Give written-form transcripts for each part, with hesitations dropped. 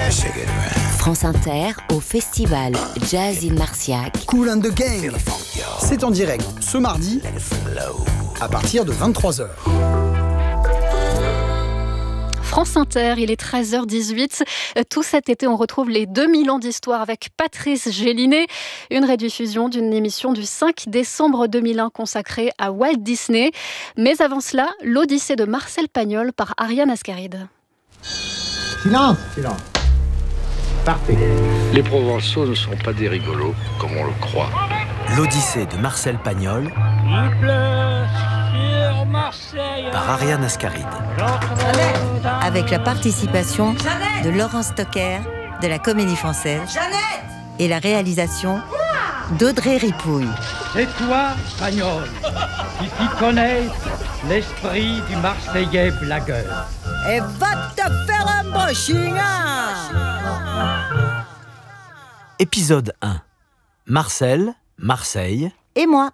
France Inter au festival Jazz in Marciac. Kool and the Gang. C'est en direct ce mardi à partir de 23h. France Inter, il est 13h18. Tout cet été, on retrouve les 2000 ans d'histoire avec Patrice Gélinet. Une rediffusion d'une émission du 5 décembre 2001 consacrée à Walt Disney. Mais avant cela, l'Odyssée de Marcel Pagnol par Ariane Ascaride. Silence. Parfait. Les Provençaux ne sont pas des rigolos, comme on le croit. L'Odyssée de Marcel Pagnol Il pleut sur Marseille. par Ariane Ascaride. Avec la participation de Laurent Stocker de la Comédie Française et la réalisation d'Audrey Ripouille. C'est toi, Pagnol, qui t'y connais l'esprit du Marseillais blagueur. Et va te faire un brushing. Épisode 1. Marcel, Marseille. Et moi,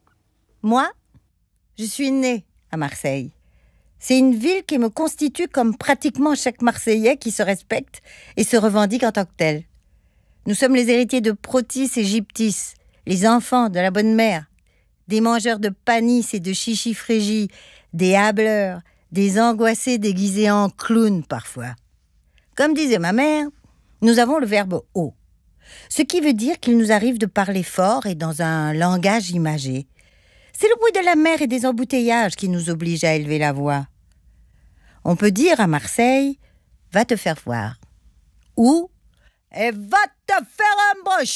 je suis née à Marseille. C'est une ville qui me constitue comme pratiquement chaque Marseillais qui se respecte et se revendique en tant que tel. Nous sommes les héritiers de Protis et Gyptis, les enfants de la bonne mère, des mangeurs de panis et de chichi-frégie, des hableurs, des angoissés déguisés en clowns parfois. Comme disait ma mère, nous avons le verbe « haut », ce qui veut dire qu'il nous arrive de parler fort et dans un langage imagé. C'est le bruit de la mer et des embouteillages qui nous oblige à élever la voix. On peut dire à Marseille « va te faire voir » ou « et va te faire un brushing !»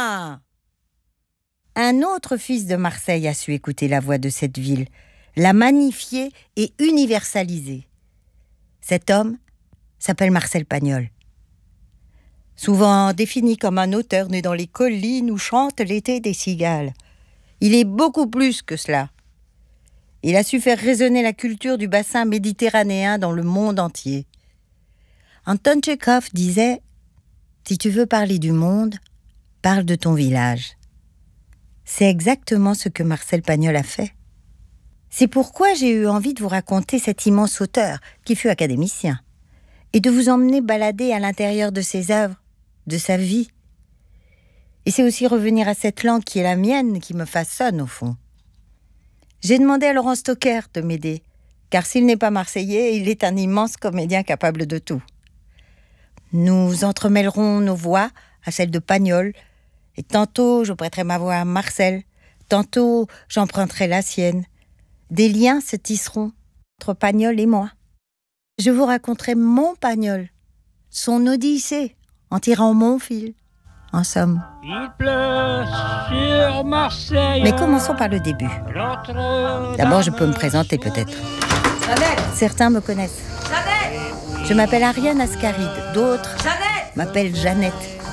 Un autre fils de Marseille a su écouter la voix de cette ville, la magnifier et universaliser. Cet homme s'appelle Marcel Pagnol. Souvent défini comme un auteur né dans les collines où chante l'été des cigales. Il est beaucoup plus que cela. Il a su faire résonner la culture du bassin méditerranéen dans le monde entier. Anton Tchekhov disait « Si tu veux parler du monde, parle de ton village ». C'est exactement ce que Marcel Pagnol a fait. C'est pourquoi j'ai eu envie de vous raconter cet immense auteur qui fut académicien et de vous emmener balader à l'intérieur de ses œuvres, de sa vie. Et c'est aussi revenir à cette langue qui est la mienne qui me façonne au fond. J'ai demandé à Laurent Stocker de m'aider, car s'il n'est pas marseillais, il est un immense comédien capable de tout. Nous entremêlerons nos voix à celles de Pagnol, et tantôt je prêterai ma voix à Marcel, tantôt j'emprunterai la sienne. Des liens se tisseront entre Pagnol et moi. Je vous raconterai mon Pagnol, son odyssée, en tirant mon fil, en somme. Il pleut sur Marseille. Mais commençons par le début. D'abord, je peux me présenter peut-être. Certains me connaissent. Je m'appelle Ariane Ascaride, d'autres m'appellent Jeannette.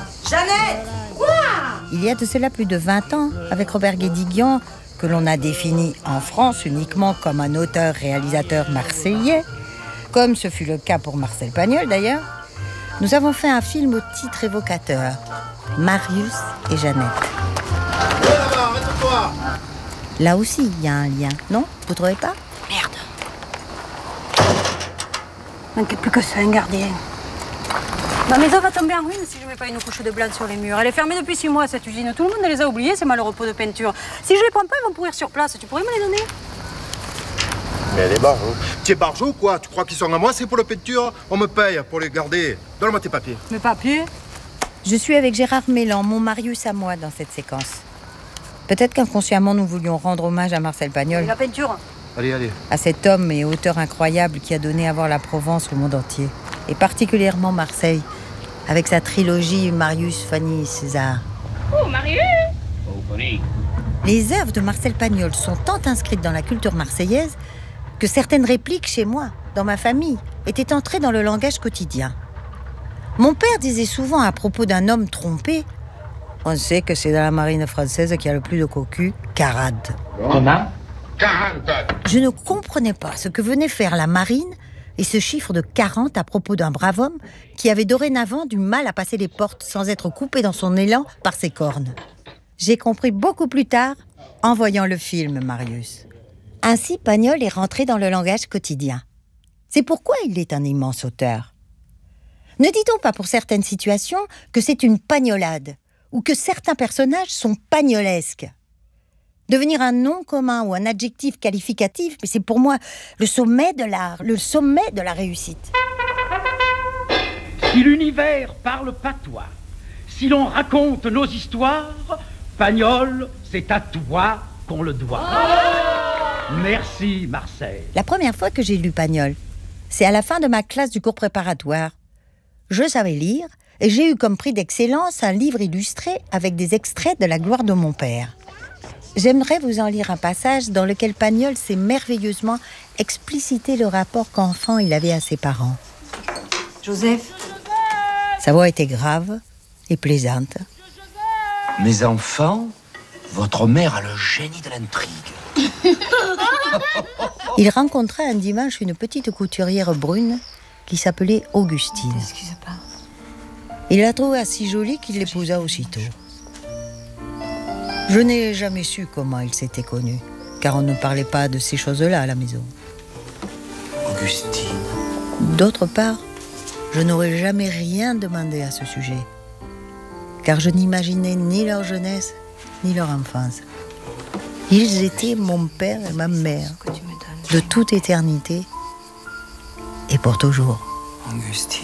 Il y a de cela plus de 20 ans, avec Robert Guédiguian, que l'on a défini en France uniquement comme un auteur-réalisateur marseillais, comme ce fut le cas pour Marcel Pagnol d'ailleurs, nous avons fait un film au titre évocateur, Marius et Jeannette. Là aussi, il y a un lien, non ? Vous trouvez pas ? Merde. Manquait plus que ça, un gardien. Ma maison va tomber en ruine si je mets pas une couche de blanc sur les murs. Elle est fermée depuis 6 mois, cette usine. Tout le monde les a oubliés, ces malheureux pots de peinture. Si je les prends pas, ils vont pourrir sur place. Tu pourrais me les donner ? Mais elle est barjo. Tu es barjo ou quoi? Tu crois qu'ils sont à moi, c'est pour la peinture? On me paye pour les garder. Donne-moi tes papiers. Mes papiers ? Je suis avec Gérard Mélan, mon Marius à moi, dans cette séquence. Peut-être qu'inconsciemment, nous voulions rendre hommage à Marcel Pagnol. La peinture ? Allez. À cet homme et auteur incroyable qui a donné à voir la Provence au monde entier. Et particulièrement Marseille, avec sa trilogie Marius, Fanny, César. Oh, Marius ! Oh, Fanny. Les œuvres de Marcel Pagnol sont tant inscrites dans la culture marseillaise que certaines répliques chez moi, dans ma famille, étaient entrées dans le langage quotidien. Mon père disait souvent à propos d'un homme trompé « On sait que c'est dans la marine française qu'il y a le plus de cocus, carade. » Comment ? 40. Je ne comprenais pas ce que venait faire la marine et ce chiffre de 40 à propos d'un brave homme qui avait dorénavant du mal à passer les portes sans être coupé dans son élan par ses cornes. J'ai compris beaucoup plus tard en voyant le film Marius. Ainsi, Pagnol est rentré dans le langage quotidien. C'est pourquoi il est un immense auteur. Ne dit-on pas pour certaines situations que c'est une pagnolade, ou que certains personnages sont pagnolesques? Devenir un nom commun ou un adjectif qualificatif, mais c'est pour moi le sommet de l'art, le sommet de la réussite. Si l'univers parle patois, si l'on raconte nos histoires, Pagnol, c'est à toi qu'on le doit. Merci, Marseille. La première fois que j'ai lu Pagnol, c'est à la fin de ma classe du cours préparatoire. Je savais lire et j'ai eu comme prix d'excellence un livre illustré avec des extraits de La gloire de mon père. J'aimerais vous en lire un passage dans lequel Pagnol sait merveilleusement expliciter le rapport qu'enfant il avait à ses parents. Joseph. Sa voix était grave et plaisante. Mes enfants, votre mère a le génie de l'intrigue. Il rencontra un dimanche une petite couturière brune qui s'appelait Augustine. Excusez pas. Il la trouva si jolie qu'il l'épousa aussitôt. Je n'ai jamais su comment ils s'étaient connus, car on ne parlait pas de ces choses-là à la maison. Augustine. D'autre part, je n'aurais jamais rien demandé à ce sujet, car je n'imaginais ni leur jeunesse, ni leur enfance. Ils étaient mon père et ma mère, de toute éternité et pour toujours. Augustine.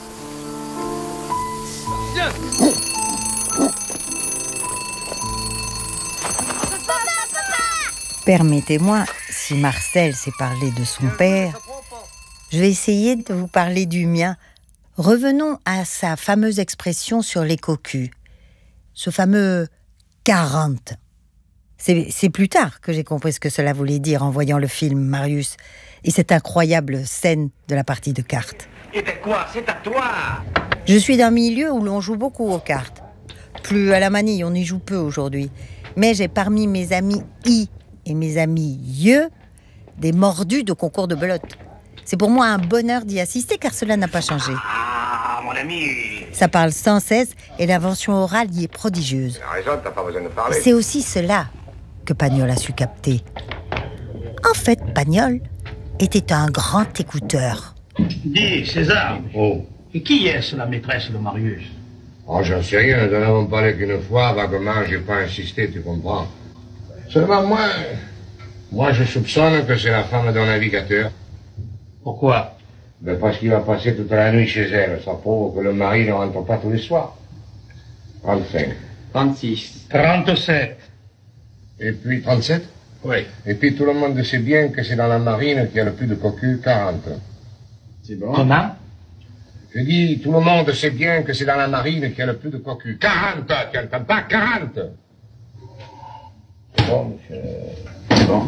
Permettez-moi, si Marcel s'est parlé de son père, je vais essayer de vous parler du mien. Revenons à sa fameuse expression sur les cocus. Ce fameux 40. C'est plus tard que j'ai compris ce que cela voulait dire en voyant le film Marius et cette incroyable scène de la partie de cartes. Et ben quoi, c'est à toi. Je suis d'un milieu où l'on joue beaucoup aux cartes. Plus à la manille, on y joue peu aujourd'hui. Mais j'ai parmi mes amis et mes amis des mordus de concours de belote. C'est pour moi un bonheur d'y assister car cela n'a pas changé. Ah, mon ami. Ça parle sans cesse et l'invention orale y est prodigieuse. T'as raison, t'as pas besoin de parler. C'est aussi cela que Pagnol a su capter. En fait, Pagnol était un grand écouteur. Dis, César. Oh. Et qui est-ce, la maîtresse de Marius? Oh, j'en sais rien, nous n'en avons parlé qu'une fois, vaguement, j'ai pas insisté, tu comprends. Seulement, moi, je soupçonne que c'est la femme d'un navigateur. Pourquoi? Ben parce qu'il va passer toute la nuit chez elle, ça prouve que le mari ne rentre pas tous les soirs. 35. 36. 37. Et puis 37? Oui. Et puis tout le monde sait bien que c'est dans la marine qu'il y a le plus de cocus, 40. C'est bon. Comment? Je dis, tout le monde sait bien que c'est dans la marine qu'il y a le plus de cocus. 40, tu n'entends pas? 40. C'est bon, monsieur. C'est bon.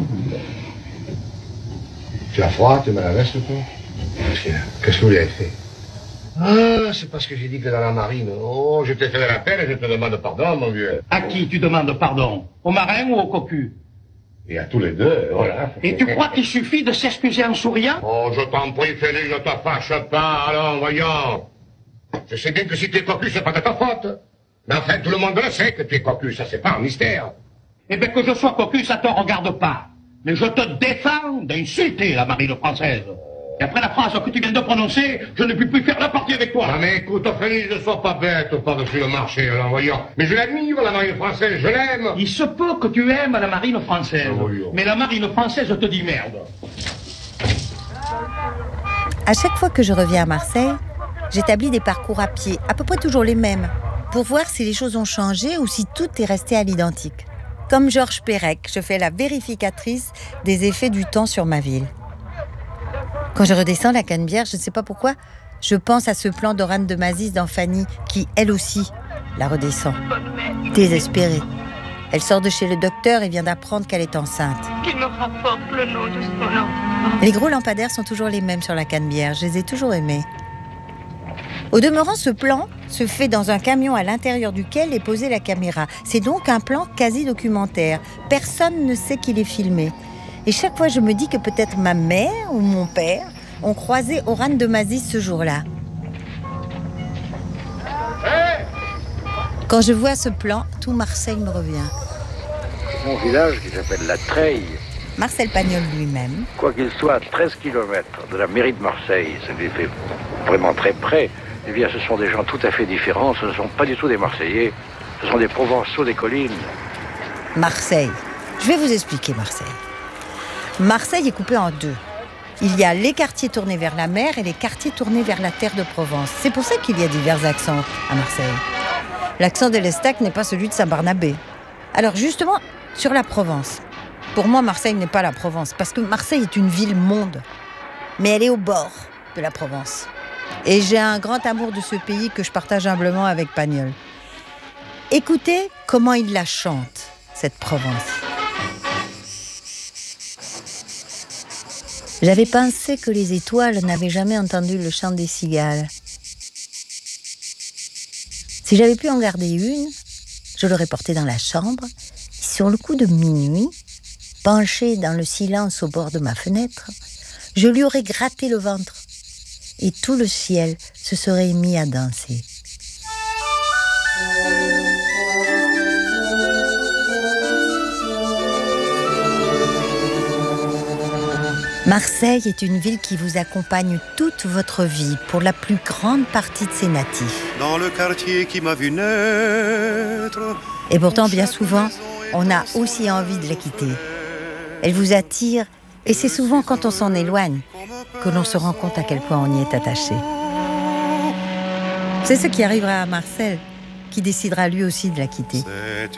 Tu as froid, tu me la vestes, toi? Qu'est-ce que vous lui avez fait? Ah, c'est parce que j'ai dit que dans la marine. Oh, je t'ai fait de la peine et je te demande pardon, mon vieux. À qui tu demandes pardon? Au marin ou au cocu? Et à tous les deux, voilà. Et tu crois qu'il suffit de s'excuser en souriant? Oh, je t'en prie, Félix, ne te fâche pas, allons, voyons. Je sais bien que si tu es cocu, c'est pas de ta faute. Mais enfin, tout le monde le sait que tu es cocu, ça c'est pas un mystère. Eh bien, que je sois cocu, ça te regarde pas. Mais je te défends d'insulter la marine française. Et après la phrase que tu viens de prononcer, je ne peux plus faire la partie avec toi. Ah, mais écoute, Félix, ne sois pas bête par-dessus le marché, allons, voyons. Mais je l'admire, la marine française, je l'aime. Il se peut que tu aimes la marine française. Oh, oui, oh. Mais la marine française te dit merde. À chaque fois que je reviens à Marseille, j'établis des parcours à pied, à peu près toujours les mêmes, pour voir si les choses ont changé ou si tout est resté à l'identique. Comme Georges Perec, je fais la vérificatrice des effets du temps sur ma ville. Quand je redescends la Canebière, je ne sais pas pourquoi, je pense à ce plan d'Orane de Mazis dans Fanny, qui, elle aussi, la redescend. Désespérée. Elle sort de chez le docteur et vient d'apprendre qu'elle est enceinte. Qu'il me rapporte le nom de son enfant. Les gros lampadaires sont toujours les mêmes sur la Canebière, je les ai toujours aimés. Au demeurant, ce plan se fait dans un camion à l'intérieur duquel est posée la caméra. C'est donc un plan quasi documentaire. Personne ne sait qu'il est filmé. Et chaque fois, je me dis que peut-être ma mère ou mon père ont croisé Orane de Mazis ce jour-là. Quand je vois ce plan, tout Marseille me revient. Mon village qui s'appelle La Treille. Marcel Pagnol lui-même. Quoiqu'il soit à 13 km de la mairie de Marseille, ça lui fait vraiment très près, Eh bien, ce sont des gens tout à fait différents. Ce ne sont pas du tout des Marseillais. Ce sont des Provençaux des collines. Marseille. Je vais vous expliquer Marseille. Marseille est coupée en deux. Il y a les quartiers tournés vers la mer et les quartiers tournés vers la terre de Provence. C'est pour ça qu'il y a divers accents à Marseille. L'accent de l'Estac n'est pas celui de Saint-Barnabé. Alors justement, sur la Provence. Pour moi, Marseille n'est pas la Provence, parce que Marseille est une ville-monde. Mais elle est au bord de la Provence. Et j'ai un grand amour de ce pays que je partage humblement avec Pagnol. Écoutez comment il la chante, cette Provence. J'avais pensé que les étoiles n'avaient jamais entendu le chant des cigales. Si j'avais pu en garder une, je l'aurais portée dans la chambre, et sur le coup de minuit, penchée dans le silence au bord de ma fenêtre, je lui aurais gratté le ventre, et tout le ciel se serait mis à danser. Marseille est une ville qui vous accompagne toute votre vie pour la plus grande partie de ses natifs. Dans le quartier qui m'a vu naître. Et pourtant, bien souvent, on a aussi envie de la quitter. Elle vous attire, et c'est souvent quand on s'en éloigne que l'on se rend compte à quel point on y est attaché. C'est ce qui arrivera à Marcel, qui décidera lui aussi de la quitter.